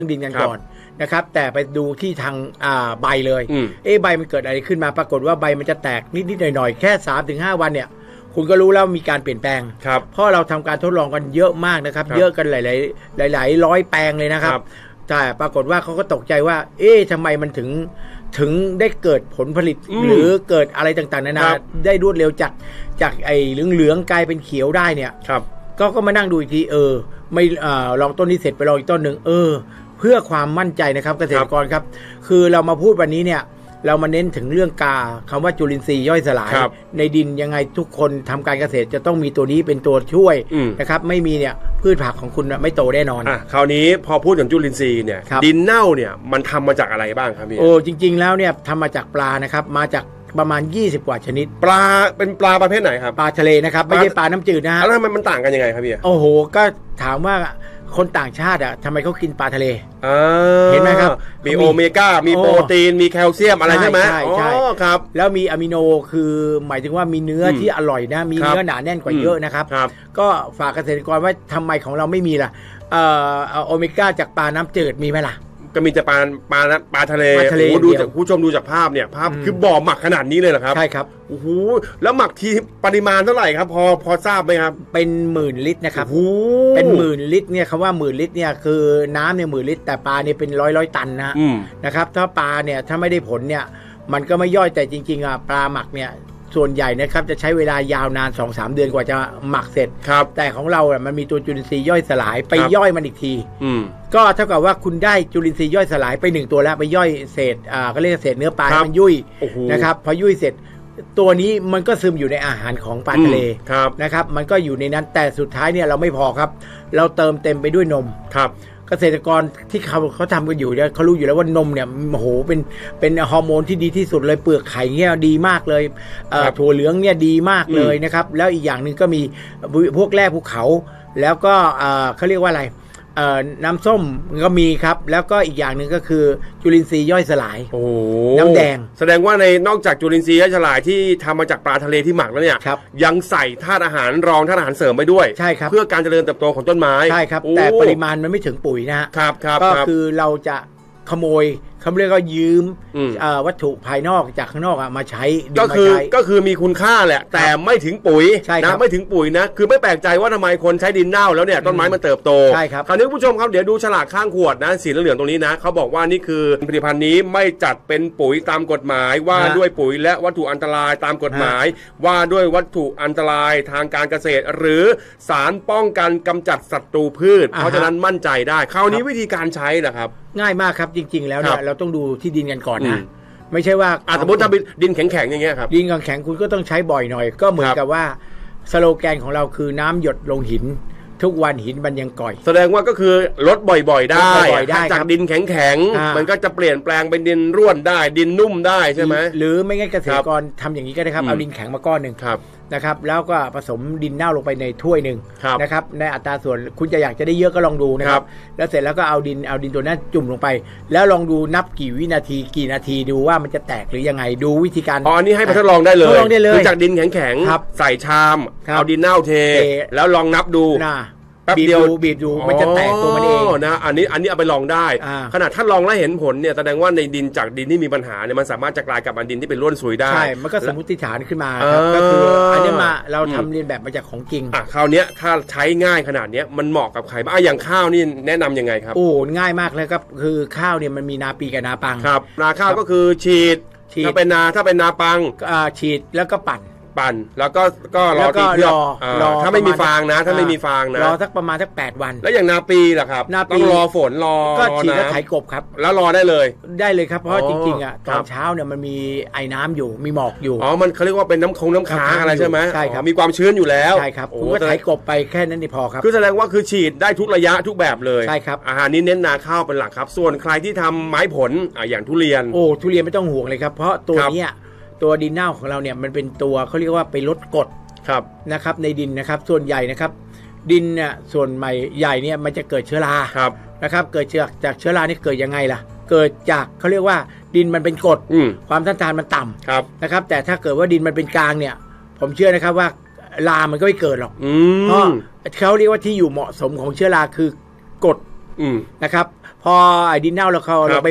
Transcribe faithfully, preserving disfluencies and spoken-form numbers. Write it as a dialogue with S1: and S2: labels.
S1: ดินกันก่อนนะครับแต่ไปดูที่ทางใบเลยเอ๊ะใบมันเกิดอะไรขึ้นมาปรากฏว่าใบมันจะแตกนิดๆหน่อยๆแค่ สามถึงห้า วันเนี่ยคุณก็รู้แล้วมีการเปลี่ยนแปลงเพราะเราทำการทดลองกันเยอะมากนะครับเยอะกันหลายๆหลายๆร้อยแปลงเลยนะครับแต่ปรากฏว่าเขาก็ตกใจว่าเอ๊ะทำไมมันถึงถึงได้เกิดผลผลิตหรือเกิดอะไรต่างๆนานาได้รวดเร็วจากจากไอ้เหลืองๆกลายเป็นเขียวได้เนี่ยก็ก็มานั่งดูอีกทีเออไม่ลองต้นนี้เสร็จไปลองอีกต้นหนึ่งเออเพื่อความมั่นใจนะครับเกษตรกรครับคือเรามาพูดวันนี้เนี่ยเรามาเน้นถึงเรื่องกาคำว่าจุลินทรีย์ย่อยสลายในดินยังไงทุกคนทำการเกษตรจะต้องมีตัวนี้เป็นตัวช่วยนะครับไม่มีเนี่ยพืชผักของคุณไม่โตแน่นอน
S2: อ่ะคราวนี้พอพูดถึงจุลินทรีย์เนี่ยดินเน่าเนี่ยมันทำมาจากอะไรบ้างครับพี่
S1: โอ้จริงๆแล้วเนี่ยทำมาจากปลานะครับมาจากประมาณยี่สิบกว่าชนิด
S2: ปลาเป็นปลาประเภทไหนครับ
S1: ปลาทะเลนะครับไม่ใช่ปลาน้ำจืดนะฮะ
S2: แล้วทำไมมันต่างกันยังไงครับพี่
S1: โอ้โหก็ถามว่าคนต่างชาติอ่ะทำไมเขากินปลาทะเลเห็นไหมครับ
S2: มีโอเมก้ามีโปรตีนมีแคลเซียมอะไรใช่ไหม
S1: ใช่ใช่
S2: ครับ
S1: แล้วมีอะมิโนคือหมายถึงว่ามีเนื้อที่อร่อยนะมีเนื้อหนาแน่นกว่าเยอะนะครับก็ฝากเกษตรกรว่าทำไมของเราไม่มีล่ะโอเมก้าจากปลาน้ำจืดมีไหมล่ะ
S2: ก็มีแต่ปลาปลาปลาทะเลโอ้ดูจากผู้ชมดูจากภาพเนี่ยภาพคือบ่อหมักขนาดนี้เลยเหรอครับ
S1: ใช่ครับ
S2: โอ้โหแล้วหมักทีปริมาณเท่าไหร่ครับพอพอทราบไหมครับ
S1: เป็นหมื่นลิตรนะครับเป็นหมื่นลิตรเนี่ยคำว่าหมื่นลิตรเนี่ยคือน้ำเนี่ยหมื่นลิตรแต่ปลาเนี่ยเป็นร้อยร้อยตันนะนะครับถ้าปลาเนี่ยถ้าไม่ได้ผลเนี่ยมันก็ไม่ย่อยแต่จริงๆอ่ะปลาหมักเนี่ยส่วนใหญ่นะครับจะใช้เวลายาวนาน สองถึงสาม เดือนกว่าจะหมักเสร็จแต่ของเราอ่ะมันมีตัวจุลินทรีย์ย่อยสลายไปย่อยมันอีกทีก็เท่ากับว่าคุณได้จุลินทรีย์ย่อยสลายไปหนึ่งตัวแล้วไปย่อยเศษอ่าก็เรียกเศษเนื้อปลามันยุ่ยนะครับพอยุ่ยเสร็จตัวนี้มันก็ซึมอยู่ในอาหารของปลาทะเลนะครับมันก็อยู่ในนั้นแต่สุดท้ายเนี่ยเราไม่พอครับเราเติมเต็มไปด้วยนมครับเกษตรกรที่เขาเขาทำกันอยู่เนี่ยเขารู้อยู่แล้วว่านมเนี่ยโอ้โหเป็นเป็นฮอร์โมนที่ดีที่สุดเลยเปลือกไข่เนี่ยดีมากเลยถั่วเหลืองเนี่ยดีมากเลยนะครับแล้วอีกอย่างหนึ่งก็มีพวกแร่ภูเขาแล้วก็เขาเรียกว่าอะไรน้ำส้มก็มีครับแล้วก็อีกอย่างหนึ่งก็คือจุลินทรีย์ย่อยสลายน้ำแดง
S2: แสดงว่าในนอกจากจุลินทรีย์ย่อยสลายที่ทำมาจากปลาทะเลที่หมักแล้วเนี่ยยังใส่ธาตุอาหารรองธาตุอาหารเสริมไปด้วย
S1: ใช่ครับ
S2: เพื่อการเจริญเติบโตของต้นไม้
S1: ใช่ครับแต่ปริมาณมันไม่ถึงปุ๋ยนะครับก็คือเราจะขโมยเขาเรียกว่ายืมวัตถุภายนอกจากข้างนอกมาใช้
S2: ก็คือก็คือมีคุณค่าแหละแต่ไม่ถึงปุ๋ยนะไม่ถึงปุ๋ยนะคือไม่แปลกใจว่าทำไมคนใช้ดินเน่าแล้วเนี่ยต้นไม้มันเติบโต
S1: ใช่ครับ
S2: คราวนี้ผู้ชมครับเดี๋ยวดูฉลากข้างขวดนะสีเหลืองตรงนี้นะเขาบอกว่านี่คือผลิตภัณฑ์นี้ไม่จัดเป็นปุ๋ยตามกฎหมายว่าด้วยปุ๋ยและวัตถุอันตรายตามกฎหมายว่าด้วยวัตถุอันตรายทางการเกษตรหรือสารป้องกันกำจัดศัตรูพืชเพราะฉะนั้นมั่นใจได้คราวนี้วิธีการใช้นะครับ
S1: ง่ายมากครับจริงๆแล้วเนี่ยเราต้องดูที่ดินกันก่อนนะไม่ใช่ว่า
S2: สมมติถ้าดินแข็งๆอย่างเงี้ยครับ
S1: ดินแข็งๆคุณก็ต้องใช้บ่อยหน่อยก็เหมือนกับว่าสโลแกนของเราคือน้ำหยดลงหินทุกวันหินมันยังก่อย
S2: แสดงว่าก็คือลดบ่อยๆได้จากดินแข็งๆมันก็จะเปลี่ยนแปลงเป็นดินร่วนได้ดินนุ่มได้ใช่ไหม
S1: หรือไม่งั้นเกษตรกรทำอย่างนี้ก็ได้ครับเอาดินแข็งมาก้อนหนึ่งนะครับแล้วก็ผสมดินเน่าลงไปในถ้วยหนึ่งนะครับในอัตราส่วนคุณจะอยากจะได้เยอะก็ลองดูนะครับแล้วเสร็จแล้วก็เอาดินเอาดินตัวนั้นจุ่มลงไปแล้วลองดูนับกี่วินาทีกี่นาทีดูว่ามันจะแตกหรือยังไงดูวิธีการ
S2: อ๋ออันนี้ให้ไปทดลองได้เลยคือจากดินแข็งๆใส่ชามเอาดินเน่าเทแล้วลองนับดูแป๊บเดียว
S1: บีบดูมันจะแตกตัวมันเอง
S2: นะอันนี้อันนี้เอาไปลองได้ขนาดถ้าลองแล้วเห็นผลเนี่ยแสดงว่าในดินจากดินที่มีปัญหาเนี่ยมันสามารถจะกลายกับดินที่เป็นร่วนซุยได้
S1: ใช่มันก็สมมติฐานขึ้นมาครับก็คืออันนี้มาเราทำเรียนแบบมาจากของจริง
S2: อ่ะคราวนี้ถ้าใช้ง่ายขนาดนี้มันเหมาะกับใครบ้างอย่างข้าวนี่แนะนํำยังไงครับ
S1: โอ้ง่ายมากเลยครับคือข้าวเนี่ยมันมีนาปีกับนาปัง
S2: ครับนาข้าวก็คือฉีดถ้าเป็นนาถ้าเป็นนาปัง
S1: ฉีดแล้วก็ปั่น
S2: ปั่นแล้วก็ก็รอตีเพื่อรอถ้าไม่มีฟางนะถ้าไม่มีฟางนะ
S1: รอสักประมาณสักแปดวัน
S2: แล้วอย่างนาปีล่ะครับต้องรอฝนรอ
S1: ก็ฉีดแล้วไถกบครับ
S2: แล้วรอได้เลย
S1: ได้เลยครับเพราะจริงๆอ่ะตอนเช้าเนี่ยมันมีไอ้น้ำอยู่มีหมอกอยู่
S2: อ๋อมันเขาเรียกว่าเป็นน้ำคงน้ำค้างอะไรใช่ไหม
S1: ใช่ครับ
S2: มีความชื้นอยู่แล้ว
S1: ใช่ครับคุณก็ไถกบไปแค่นั้นนี่พอครับ
S2: คือแสดงว่าคือฉีดได้ทุกระยะทุกแบบเลย
S1: ใช่ครับ
S2: อาหารนี้เน้นนาข้าวเป็นหลักครับส่วนใครที่ทำไม้ผลอ่ะอย่างทุเรียน
S1: โอ้ทุเรียนไม่ต้องห่วงเลยครับเพราะตัวนี้ตัวดินเน่าของเราเนี่ยมันเป็นตัวเขาเรียกว่าไปลดกรดนะครับในดินนะครับส่วนใหญ่นะครับดินเนี่ยส่วนใหม่ใหญ่เนี่ยมันจะเกิดเชื้อรานะครับเกิดจากจากเชื้อรานี่เกิดยังไงล่ะเกิดจากเขาเรียกว่าดินมันเป็นกรดความต้านทานมันต่ำนะครับแต่ถ้าเกิดว่าดินมันเป็นกลางเนี่ยผมเชื่อนะครับว่ารามันก็ไม่เกิดหรอกเพราะเขาเรียกว่าที่อยู่เหมาะสมของเชื้อราคือกรดนะครับพอไอ้ดินเน่าแล้วเขาเราไป